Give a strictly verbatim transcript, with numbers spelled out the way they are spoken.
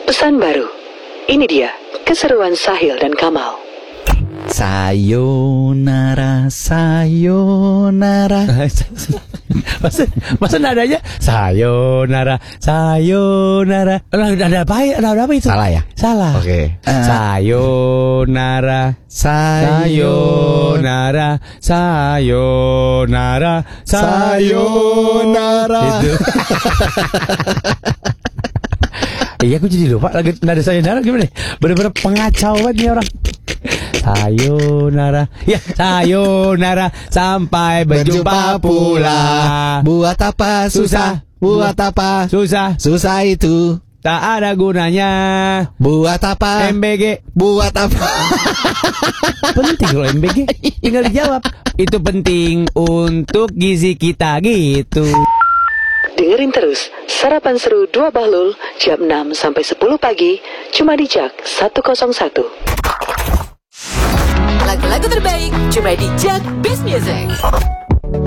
Pesan baru. Ini dia keseruan Sahil dan Kamal. Sayonara, sayonara. Masa, masa nadanya sayonara, sayonara. Ada apa? Ada apa itu? Salah ya? Salah. Oke. Uh, sayonara, sayonara, sayonara, sayonara. Itu. Iya, aku jadi lupa lagi nada sayonara gimana? Bener-bener pengacau banget nih orang. Sayonara, ya sayonara, sampai berjumpa pula. Buat apa susah? Buat apa susah? Susah itu Tak ada gunanya. Buat apa M B G? Buat apa? Penting kalau M B G, tinggal dijawab. Itu penting untuk gizi kita gitu. Dengerin terus Sarapan Seru Dua Bahlul jam enam sampai sepuluh pagi cuma di Jak seratus satu. Lagu-lagu terbaik cuma di Jak Best Music.